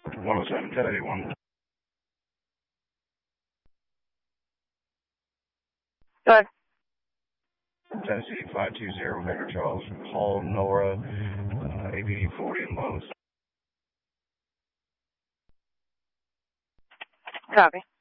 107, 1081. Go ahead. Tennessee 520, Victor Charles, Hall, Nora, ABD 40 and Lowe's. Copy.